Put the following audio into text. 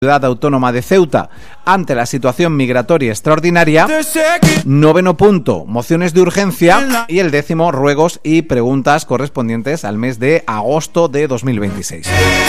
Ciudad Autónoma de Ceuta ante la situación migratoria extraordinaria. 9º punto, mociones de urgencia. Y el 10º, ruegos y preguntas correspondientes al mes de agosto de 2026.